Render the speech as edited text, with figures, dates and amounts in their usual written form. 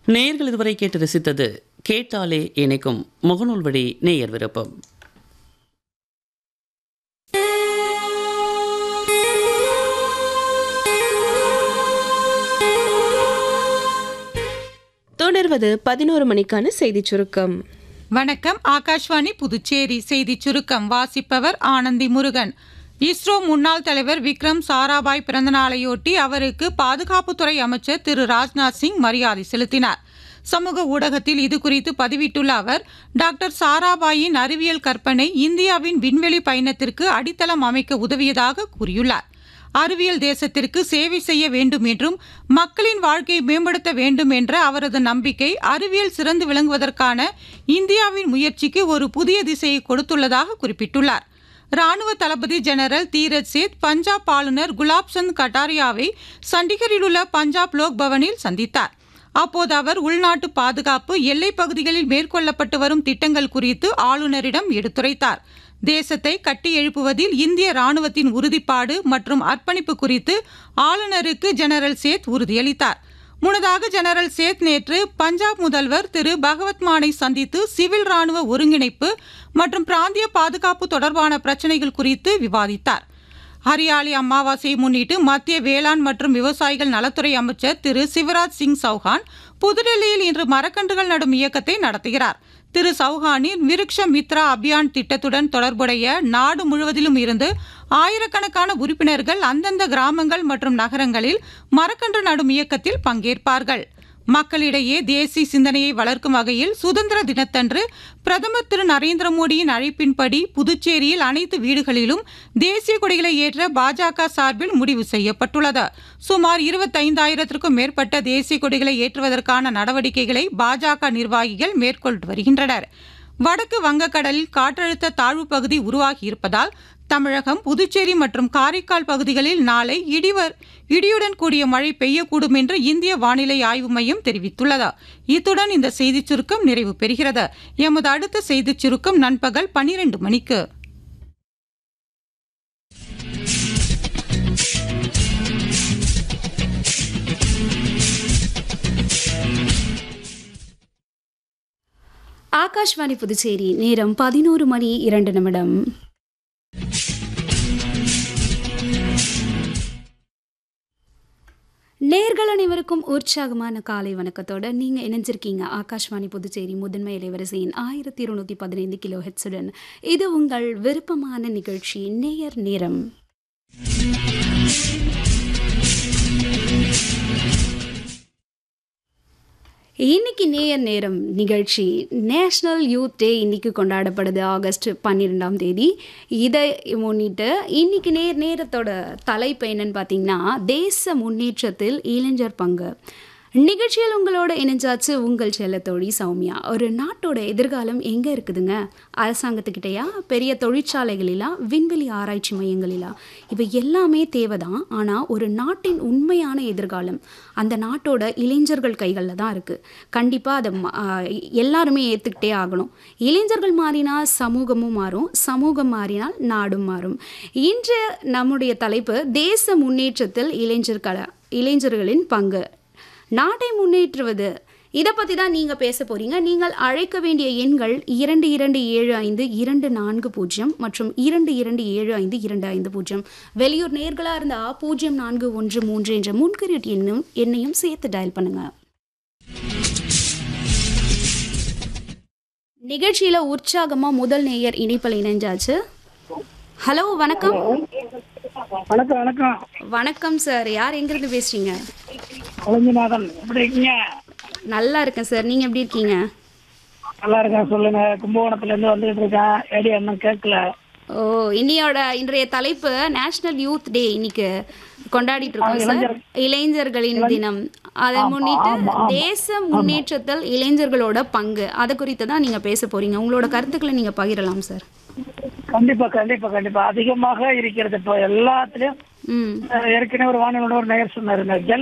நேயர்கள் இதுவரை கேட்டு ரசித்தது கேட்டாலே இணைக்கும் முகநூல் வழி நேயர் விருப்பம். தொடர்வது 11 மணிக்கான செய்திச் சுருக்கம். வணக்கம். ஆகாஷ்வாணி புதுச்சேரி செய்திச் சுருக்கம் வாசிப்பவர் ஆனந்தி முருகன். இஸ்ரோ முன்னாள் தலைவர் விக்ரம் சாராபாய் பிறந்தநாளையொட்டி அவருக்கு பாதுகாப்புத்துறை அமைச்சர் திரு ராஜ்நாத் சிங் மரியாதை செலுத்தினார். சமூக ஊடகத்தில் இதுகுறித்து பதிவிட்டுள்ள அவர், டாக்டர் சாராபாயின் அறிவியல் கற்பனை இந்தியாவின் விண்வெளி பயணத்திற்கு அடித்தளம் அமைக்க உதவியதாக கூறியுள்ளார். அறிவியல் தேசத்திற்கு சேவை செய்ய வேண்டும் என்றும் மக்களின் வாழ்க்கையை மேம்படுத்த வேண்டும் என்ற அவரது நம்பிக்கை அறிவியல் சிறந்து விளங்குவதற்கான இந்தியாவின் முயற்சிக்கு ஒரு புதிய திசையை கொடுத்துள்ளதாக குறிப்பிட்டுள்ளார். ராணுவ தளபதி ஜெனரல் தீரத் சேத் பஞ்சாப் ஆளுநர் குலாப் சந்த் கட்டாரியாவை சண்டிகரில் உள்ள பஞ்சாப் லோக் பவனில் சந்தித்தார். அப்போது அவர் உள்நாட்டு பாதுகாப்பு, எல்லைப் பகுதிகளில் மேற்கொள்ளப்பட்டு வரும் திட்டங்கள் குறித்து ஆளுநரிடம் எடுத்துரைத்தார். தேசத்தை கட்டி எழுப்புவதில் இந்திய ராணுவத்தின் உறுதிப்பாடு மற்றும் அர்ப்பணிப்பு குறித்து ஆளுநருக்கு ஜெனரல் சேத் உறுதியளித்தார். முன்னதாக ஜெனரல் சேத் நேற்று பஞ்சாப் முதல்வர் திரு பகவத் மானை சந்தித்து சிவில் ராணுவ ஒருங்கிணைப்பு மற்றும் பிராந்திய பாதுகாப்பு தொடர்பான பிரச்சினைகள் குறித்து விவாதித்தார். ஹரியாலி அமாவாசையை முன்னிட்டு மத்திய வேளாண் மற்றும் விவசாயிகள் நலத்துறை அமைச்சர் திரு சிவராஜ் சிங் சௌஹான் புதுடெல்லியில் இன்று மரக்கன்றுகள் நடும் இயக்கத்தை நடத்துகிறார். திரு சௌஹானின் விருக்ஷ மித்ரா அபியான் திட்டத்துடன் தொடர்புடைய நாடு முழுவதிலும் இருந்து ஆயிரக்கணக்கான உறுப்பினர்கள் அந்தந்த கிராமங்கள் மற்றும் நகரங்களில் மரக்கன்று நடும் இயக்கத்தில் பங்கேற்பார்கள். மக்களிடையே தேசிய சிந்தனையை வளர்க்கும் வகையில் சுதந்திர தினத்தன்று பிரதமர் திரு நரேந்திர மோடியின் அழைப்பின்படி புதுச்சேரியில் அனைத்து வீடுகளிலும் தேசிய கொடிகளை ஏற்ற பாஜக சார்பில் முடிவு செய்யப்பட்டுள்ளது. சுமார் 25,000க்கும் மேற்பட்ட தேசிய கொடிகளை ஏற்றுவதற்கான நடவடிக்கைகளை பாஜக நிர்வாகிகள் மேற்கொண்டு வருகின்றனர். வடக்கு வங்கக்கடலில் காற்றழுத்த தாழ்வு பகுதி உருவாகியிருப்பதால் தமிழகம், புதுச்சேரி மற்றும் காரைக்கால் பகுதிகளில் நாளை இடியுடன் கூடிய மழை பெய்யக்கூடும் என்று இந்திய வானிலை ஆய்வு மையம் தெரிவித்துள்ளது. இத்துடன் இந்த செய்திச் சுருக்கம் நிறைவு பெறுகிறது. எமது அடுத்த செய்திச் சுருக்கம் நண்பகல் 12 மணிக்கு. ஆகாஷ்வாணி புதுச்சேரி. நேரம் 11:02. நேர்கள் அனைவருக்கும் உற்சாகமான காலை வணக்கத்தோட நீங்கள் இணைஞ்சிருக்கீங்க ஆகாஷ்வாணி புதுச்சேரி முதன்மை இலைவரிசையின் 1215 கிலோ ஹெட்ஸுடன். இது உங்கள் விருப்பமான நிகழ்ச்சி நேயர் நேரம். இன்னைக்கு நேயர் நேரம் நிகழ்ச்சி நேஷ்னல் யூத் டே இன்னைக்கு கொண்டாடப்படுது ஆகஸ்ட் 12. இதை முன்னிட்டு இன்னைக்கு நேரத்தோட தலைப்பு என்னன்னு பார்த்தீங்கன்னா, தேச முன்னேற்றத்தில் இளைஞர் பங்கு. நிகழ்ச்சியில் உங்களோட இணைஞ்சாச்சு உங்கள் செல்லத்தோழி சௌமியா. ஒரு நாட்டோட எதிர்காலம் எங்கே இருக்குதுங்க? அரசாங்கத்துக்கிட்டையா, பெரிய தொழிற்சாலைகளிலா, விண்வெளி ஆராய்ச்சி மையங்களிலா? இவை எல்லாமே தேவைதான். ஆனால் ஒரு நாட்டின் உண்மையான எதிர்காலம் அந்த நாட்டோட இளைஞர்கள் கைகளில் தான் இருக்குது. கண்டிப்பாக அதை எல்லாருமே ஏற்றுக்கிட்டே ஆகணும். இளைஞர்கள் மாறினால் சமூகமும் மாறும், சமூகம் மாறினால் நாடும் மாறும். இன்று நம்முடைய தலைப்பு தேச முன்னேற்றத்தில் இளைஞர்களின் பங்கு, நாட்டை முன்னேற்றுவது. இதை பற்றி தான் நீங்கள் பேச போகிறீங்க. நீங்கள் அழைக்க வேண்டிய எண்கள் 22752400 மற்றும் 22752550. வெளியூர் நேர்களாக இருந்தால் 0413 என்ற முன்குறியீட்டு எண்ணையும் சேர்த்து டயல் பண்ணுங்க. நிகழ்ச்சியில் உற்சாகமாக முதல் நேயர் இணைப்பில் இணைஞ்சாச்சு. ஹலோ, வணக்கம். வணக்கம். வணக்கம். வணக்கம் சார். யார் எங்கிருந்து பேசுறீங்க? அலஞ்சிநாதன். எப்படி இருக்கீங்க? நல்லா இருக்கேன் சார். நீங்க எப்படி இருக்கீங்க? நல்லா இருக்கேன். சொல்லுங்க. கும்பகோணத்துல இருந்து வந்துட்டு இருக்கேன். ஐடியா இன்னும் கேட்கல. ஓ, இன்றைய தலைப்பு நேஷனல் யூத் டே. இன்னைக்கு கொண்டாடிட்டு இருக்கோம் சார், இளைஞர்களின் தினம். அதை முன்னிட்டு தேச முன்னேற்றத்தில் இளைஞர்களோட பங்கு, அதை குறித்து தான் நீங்க பேச போறீங்க. உங்களோட கருத்துக்களை நீங்க பகிரலாம் சார். கண்டிப்பா கண்டிப்பா கண்டிப்பா அதிகமாக இருக்கிறது. இப்போ எல்லாத்துலயும் ஏற்கனவே ஒரு வானிலை ஒரு நேயர் சொன்னாரு,